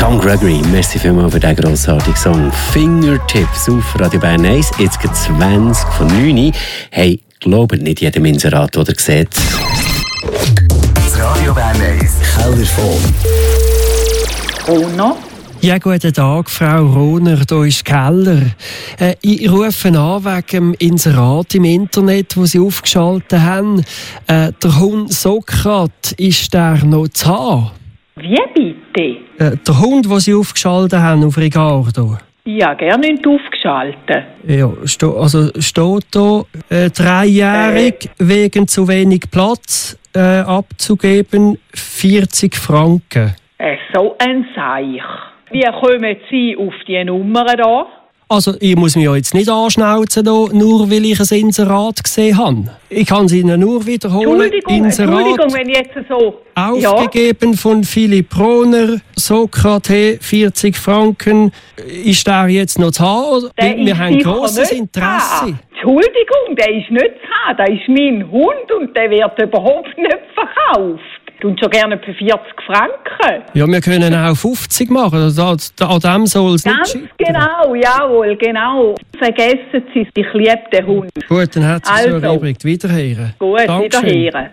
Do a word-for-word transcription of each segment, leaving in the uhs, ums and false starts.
John Gregory, merci vielmals für diesen grossartigen Song. Fingertips auf Radio Bern eins, jetzt geht zwanzig von neun. Hey, glaubt nicht jedem Inserat, oder sieht. Das Radio Bern eins Kellerfon. Roner? Ja, guten Tag, Frau Rohner, hier ist Keller. Äh, ich rufe an wegen dem Inserat im Internet, das Sie aufgeschaltet haben. Äh, der Hund Sokrat, ist der noch zu haben? Wie bitte? Äh, der Hund, den Sie aufgeschaltet haben auf Ricardo. Ja, gerne nicht aufgeschaltet. Ja, sto, also steht da, äh, dreijährig, äh. wegen zu wenig Platz äh, abzugeben, vierzig Franken. Äh, so ein Seich. Wie kommen Sie auf die Nummer da? Also, ich muss mich ja jetzt nicht anschnauzen, da, nur weil ich ein Inserat gesehen habe. Ich kann es Ihnen nur wiederholen. Entschuldigung, Inserat Entschuldigung, wenn ich jetzt so... aufgegeben ja. Von Philipp Rohner, Sokrates, vierzig Franken. Ist der jetzt noch zu haben? Der Wir haben grosses nicht Interesse. Entschuldigung, der ist nicht zu haben. Der ist mein Hund und der wird überhaupt nicht verkauft. Und schon gerne für vierzig Franken. Ja, wir können auch fünfzig machen. Also, an dem soll es nicht scheitern. Ganz genau, jawohl, genau. Vergessen Sie es, ich liebe den Hund. Gut, dann hat sich also. so erübrigt. Wiederhören. Gut, wiederhören.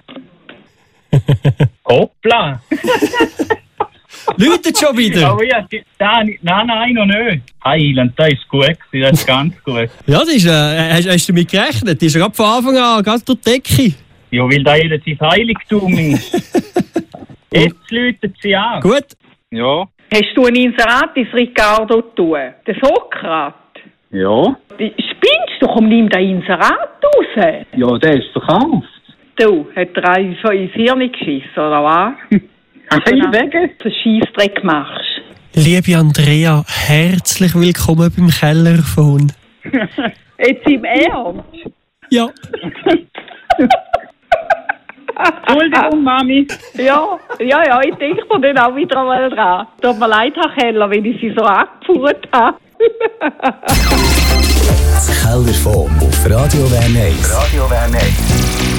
Hoppla! Läutet schon wieder? Oh ja, da, nein, nein, noch nicht. Heiland, das ist gut, das ist ganz gut. Ja, das ist, äh, hast, hast du damit gerechnet? Das ist gerade von Anfang an ganz durch die Decke. Ja, weil da jedes sein Heiligtum ist. Jetzt läutet sie an. Gut. Ja. Hast du ein Inserat ins Ricardo tun? Der Sokrat? Ja. Spinnst du? Komm, nimm den Inserat raus. Ja, der ist verkauft. Du, hat er einen so ins Hirn geschissen, oder was? Hey, wegen? Dass du Scheissdreck machst. Liebe Andrea, herzlich willkommen beim Kellerfon. Jetzt im Ernst? Ja. Entschuldigung, Mami. Ja, ja, ja, ich denke mir dann auch wieder einmal dran. Tut mir leid, Herr Keller, wenn ich Sie so angefuhrt habe. Das Kellerfon auf Radio Bern eins. Radio Bern eins.